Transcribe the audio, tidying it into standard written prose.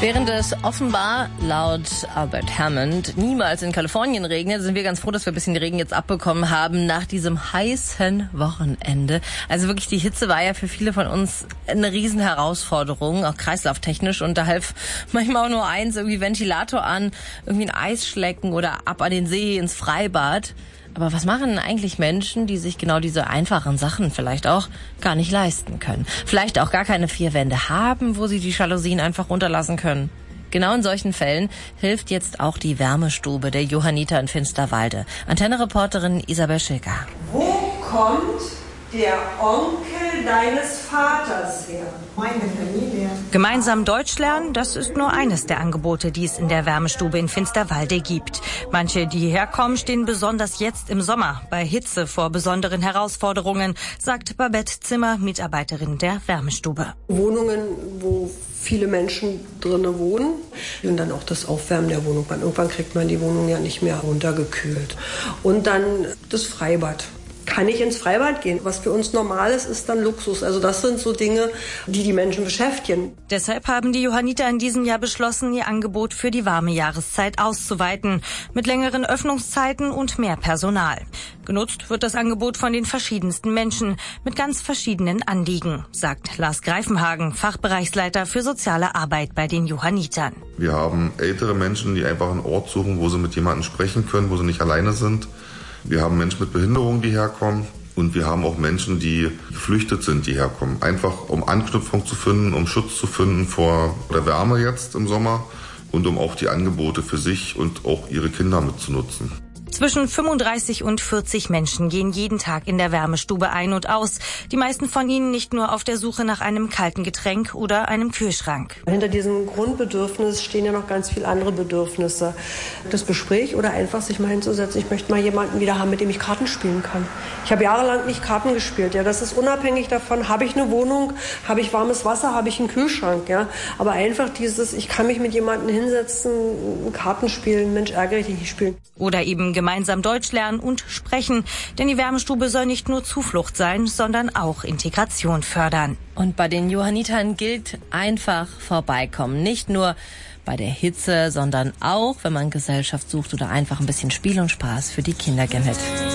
Während es offenbar laut Albert Hammond niemals in Kalifornien regnet, sind wir ganz froh, dass wir ein bisschen Regen jetzt abbekommen haben nach diesem heißen Wochenende. Also wirklich, die Hitze war ja für viele von uns eine Riesenherausforderung, auch kreislauftechnisch. Und da half manchmal auch nur eins, irgendwie Ventilator an, irgendwie ein Eis schlecken oder ab an den See ins Freibad. Aber was machen denn eigentlich Menschen, die sich genau diese einfachen Sachen vielleicht auch gar nicht leisten können? Vielleicht auch gar keine 4 Wände haben, wo sie die Jalousien einfach runterlassen können? Genau in solchen Fällen hilft jetzt auch die Wärmestube der Johanniter in Finsterwalde. Antenne-Reporterin Isabel Schilker. Wo kommt der Onkel deines Vaters her? Meine Familie. Gemeinsam Deutsch lernen, das ist nur eines der Angebote, die es in der Wärmestube in Finsterwalde gibt. Manche, die hierher kommen, stehen besonders jetzt im Sommer bei Hitze vor besonderen Herausforderungen, sagt Babette Zimmer, Mitarbeiterin der Wärmestube. Wohnungen, wo viele Menschen drinnen wohnen und dann auch das Aufwärmen der Wohnung. Irgendwann kriegt man die Wohnung ja nicht mehr runtergekühlt. Und dann das Freibad. Kann ich ins Freibad gehen? Was für uns normal ist, ist dann Luxus. Also das sind so Dinge, die die Menschen beschäftigen. Deshalb haben die Johanniter in diesem Jahr beschlossen, ihr Angebot für die warme Jahreszeit auszuweiten. Mit längeren Öffnungszeiten und mehr Personal. Genutzt wird das Angebot von den verschiedensten Menschen mit ganz verschiedenen Anliegen, sagt Lars Greifenhagen, Fachbereichsleiter für soziale Arbeit bei den Johannitern. Wir haben ältere Menschen, die einfach einen Ort suchen, wo sie mit jemandem sprechen können, wo sie nicht alleine sind. Wir haben Menschen mit Behinderungen, die herkommen. Und wir haben auch Menschen, die geflüchtet sind, die herkommen. Einfach um Anknüpfung zu finden, um Schutz zu finden vor der Wärme jetzt im Sommer und um auch die Angebote für sich und auch ihre Kinder mitzunutzen. Zwischen 35 und 40 Menschen gehen jeden Tag in der Wärmestube ein und aus. Die meisten von ihnen nicht nur auf der Suche nach einem kalten Getränk oder einem Kühlschrank. Hinter diesem Grundbedürfnis stehen ja noch ganz viele andere Bedürfnisse. Das Gespräch oder einfach sich mal hinzusetzen. Ich möchte mal jemanden wieder haben, mit dem ich Karten spielen kann. Ich habe jahrelang nicht Karten gespielt. Ja, das ist unabhängig davon, habe ich eine Wohnung, habe ich warmes Wasser, habe ich einen Kühlschrank. Ja, aber einfach dieses, ich kann mich mit jemandem hinsetzen, Karten spielen, Mensch, ärgere dich nicht spielen. Oder eben gemeinsam Deutsch lernen und sprechen. Denn die Wärmestube soll nicht nur Zuflucht sein, sondern auch Integration fördern. Und bei den Johannitern gilt einfach vorbeikommen. Nicht nur bei der Hitze, sondern auch, wenn man Gesellschaft sucht oder einfach ein bisschen Spiel und Spaß für die Kinder generiert.